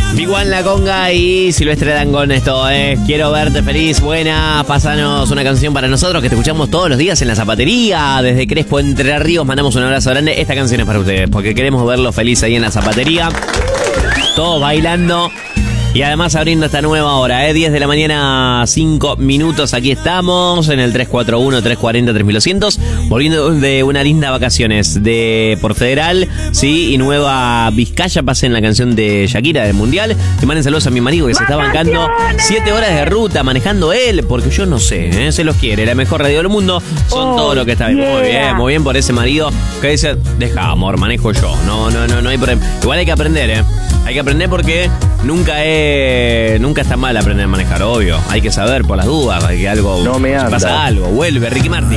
Big One La Conga y Silvestre Dangond, esto es Quiero Verte Feliz. Buena, pásanos una canción para nosotros que te escuchamos todos los días en la zapatería. Desde Crespo, Entre Ríos, mandamos un abrazo grande. Esta canción es para ustedes, porque queremos verlo feliz ahí en la zapatería. Todos bailando. Y además abriendo esta nueva hora, 10 de la mañana, 5 minutos. Aquí estamos en el 341-340-3200. Volviendo de una linda vacaciones por Federal, sí, y Nueva Vizcaya. Pasen la canción de Shakira del Mundial. Que manden saludos a mi marido que se está bancando 7 horas de ruta manejando él, porque yo no sé, se los quiere. La mejor radio del mundo son todo lo que está bien. Muy bien por ese marido que dice, deja amor, manejo yo. No hay problema. Igual hay que aprender, Hay que aprender porque nunca está mal aprender a manejar, obvio. Hay que saber por las dudas, que algo, no me anda. Si pasa algo. Vuelve Ricky Martin.